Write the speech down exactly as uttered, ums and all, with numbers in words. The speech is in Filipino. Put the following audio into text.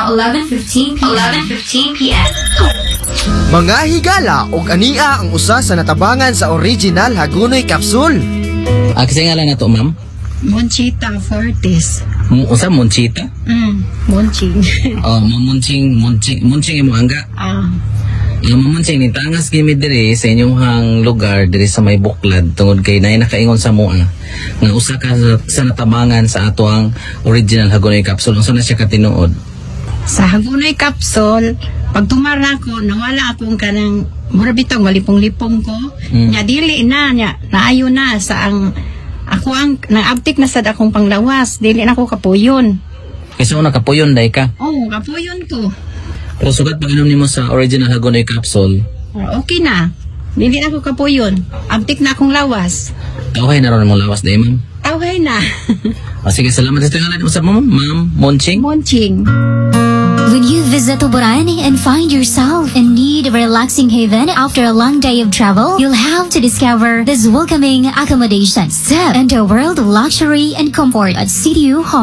now eleven fifteen p m eleven fifteen p m Mga higala og ania ang usa sa natabangan sa original Hagonoy Capsule. Ah, kasi nga lang na to, ma'am? Monchita Fortis. M- Usa, Monchita? Mm, Monching. Oh, mamunching, munching, munching imo angga. Ah, Yung mamunching, ni tangas gimi diri sa inyong hang lugar, diri sa may buklad, tungod kay naay nakaingon sa mua, nga usa ka sa, sa natabangan sa ato ang original Hagonoy Capsule. Unsa na siya katinuod? sa Hagonoy Capsule, pag tumara ko, nawala akong kanang mura bitong walipong-lipong ko. Mm. Nya dili na, nya naayo na sa ang ako ang naabtik na sad akong panglawas, dili na ako kapuyon. Kasi una kapuyon day ka. Oh, kapuyon ko. Pero sugat pag inom nimo sa original Hagonoy Capsule, Ah, okay na. Dili na ako kapuyon. Abtik na akong lawas. okay na ron mong lawas day, ma'am. Okay na. O sige, salamat sa tingalan mo sa ma'am, ma'am, Monching. Monching. When you visit Tuburan and find yourself in need of a relaxing haven after a long day of travel, you'll have to discover this welcoming accommodation. Step into a world of luxury and comfort at C D U Home.